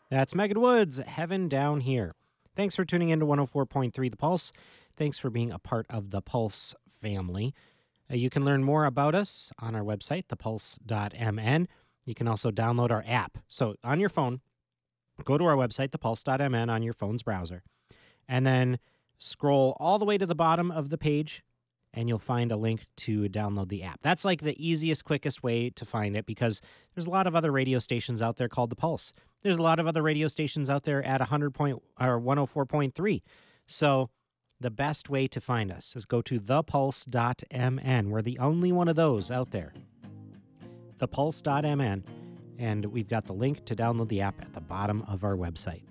That's Megan Woods, Heaven Down Here. Thanks for tuning in to 104.3 The Pulse. Thanks for being a part of the Pulse family. You can learn more about us on our website, thepulse.mn. You can also download our app. So on your phone, go to our website, thepulse.mn, on your phone's browser, and then scroll all the way to the bottom of the page, and you'll find a link to download the app. That's like the easiest, quickest way to find it because there's a lot of other radio stations out there called The Pulse. There's a lot of other radio stations out there at 104.3. So the best way to find us is go to thepulse.mn. We're the only one of those out there. Thepulse.mn. And we've got the link to download the app at the bottom of our website.